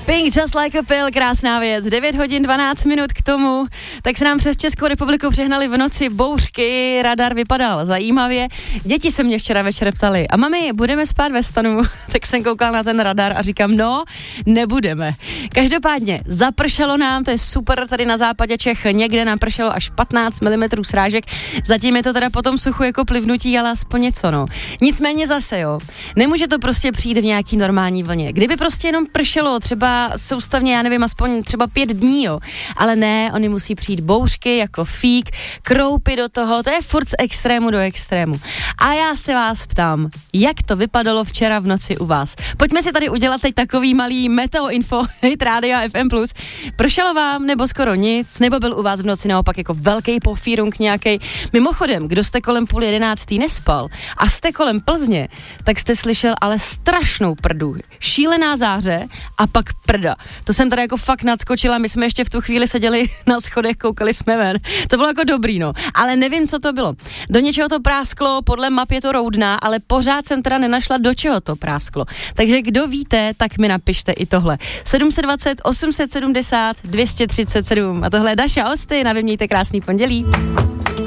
Pink Just Like a Pill, krásná věc. 9 hodin 12 minut k tomu, tak se nám přes Českou republiku přehnaly v noci bouřky, radar vypadal zajímavě. Děti se mě včera večer ptali, a mami, budeme spát ve stanu? Tak jsem koukal na ten radar a říkám, no, nebudeme. Každopádně, zapršelo nám, to je super, tady na západě Čech někde nám pršelo až 15 mm srážek, zatím je to teda potom suchu jako plivnutí, ale aspoň něco, no. Nicméně zase, jo, nemůže to prostě přijít v nějaký normální vlně. Kdyby prostě jenom pršelo třeba soustavně, já nevím, aspoň třeba 5 dní, jo. Ale ne, oni musí přijít bouřky jako fík, kroupy do toho, to je furt z extrému do extrému. A já se vás ptám, jak to vypadalo včera v noci u vás? Pojďme si tady udělat teď takový malý meteoinfo, Rádia FM+. Pršelo vám, nebo skoro nic, nebo byl u vás v noci naopak jako velký pofírunk nějaký. Mimochodem, kdo jste kolem 10:30 nespal a jste kolem Plzně, tak jste slyšel ale strašnou prdu. Šílená záře a pak prda. To jsem tady jako fakt nadskočila, my jsme ještě v tu chvíli seděli na schodech, koukali jsme ven. To bylo jako dobrý, no. Ale nevím, co to bylo. Do něčeho to prásklo, podle map je to Roudná, ale pořád jsem teda nenašla, do čeho to prásklo. Takže kdo víte, tak mi napište i tohle. 720 870 237. A tohle je Daša Osty, a vy mějte krásný pondělí.